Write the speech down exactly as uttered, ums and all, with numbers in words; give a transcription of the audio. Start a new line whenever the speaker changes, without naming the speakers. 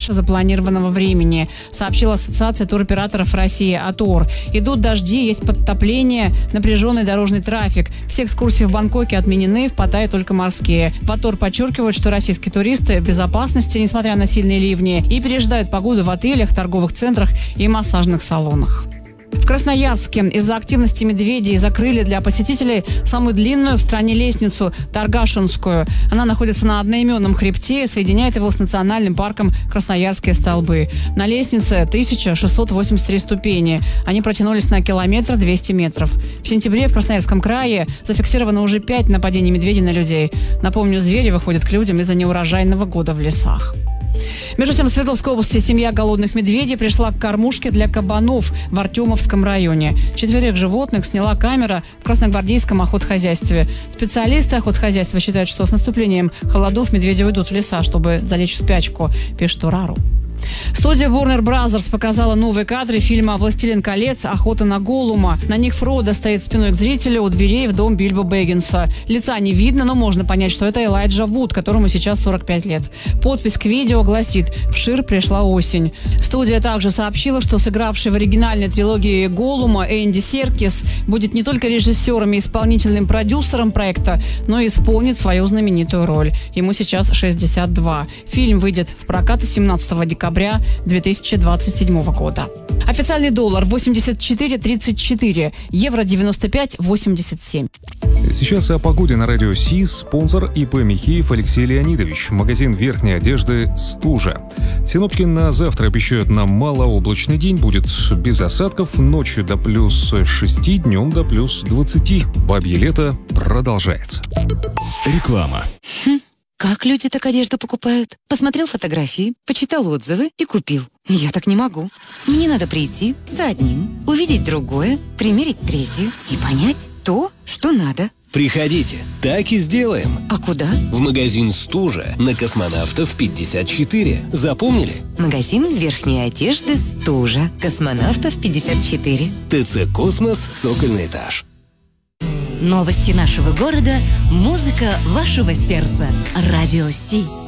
запланированного времени, сообщила Ассоциация туроператоров России «АТОР». Идут дожди, есть подтопление, напряженный дорожный трафик. Все экскурсии в Бангкоке отменены, в Паттайе только морские. В АТОР подчеркивают, что российские туристы в безопасности, несмотря на сильные ливни, и пережидают погоду в отелях, торговых центрах и массажных салонах. В Красноярске из-за активности медведей закрыли для посетителей самую длинную в стране лестницу – Таргашинскую. Она находится на одноименном хребте и соединяет его с национальным парком Красноярские столбы. На лестнице тысяча шестьсот восемьдесят три ступени. Они протянулись на километр двести метров. В сентябре в Красноярском крае зафиксировано уже пять нападений медведей на людей. Напомню, звери выходят к людям из-за неурожайного года в лесах. Между тем, в Свердловской области семья голодных медведей пришла к кормушке для кабанов в Артемовском районе. Четверых животных сняла камера в красногвардейском охотхозяйстве. Специалисты охотхозяйства считают, что с наступлением холодов медведи уйдут в леса, чтобы залечь в спячку, пишет Урару. Студия Warner Brothers показала новые кадры фильма «Властелин колец. Охота на Голлума». На них Фродо стоит спиной к зрителю у дверей в дом Бильбо Бэггинса. Лица не видно, но можно понять, что это Элайджа Вуд, которому сейчас сорок пять лет. Подпись к видео гласит «В Шир пришла осень». Студия также сообщила, что сыгравший в оригинальной трилогии Голлума Энди Серкис будет не только режиссером и исполнительным продюсером проекта, но и исполнит свою знаменитую роль. Ему сейчас шестьдесят два. Фильм выйдет в прокат семнадцатого декабря две тысячи двадцать седьмого года. Официальный доллар восемьдесят четыре тридцать четыре, евро девяносто пять восемьдесят семь.
Сейчас о погоде на радио Си. Спонсор ИП Михеев Алексей Леонидович. Магазин верхней одежды «Стужа». Синоптики на завтра обещают нам малооблачный день. Будет без осадков. Ночью до плюс шести, днем до плюс двадцати. Бабье лето продолжается.
Реклама.
Хм. Как люди так одежду покупают? Посмотрел фотографии, почитал отзывы и купил. Я так не могу. Мне надо прийти за одним, увидеть другое, примерить третье и понять то, что надо.
Приходите, так и сделаем.
А куда?
В магазин «Стужа» на Космонавтов пятьдесят четыре. Запомнили?
Магазин верхней одежды «Стужа». Космонавтов пятьдесят четыре.
ТЦ «Космос», цокольный этаж.
Новости нашего города, музыка вашего сердца. Радио Си.